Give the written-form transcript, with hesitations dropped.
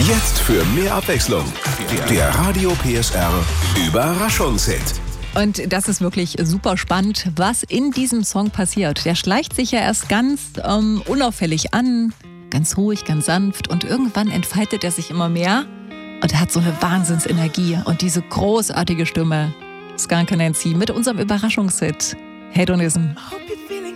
Jetzt für mehr Abwechslung. Der Radio PSR Überraschungshit. Und das ist wirklich super spannend, was in diesem Song passiert. Der schleicht sich ja erst ganz unauffällig an, ganz ruhig, ganz sanft. Und irgendwann entfaltet er sich immer mehr und er hat so eine Wahnsinnsenergie. Und diese großartige Stimme, Skunk Anansi mit unserem Überraschungshit Hedonism.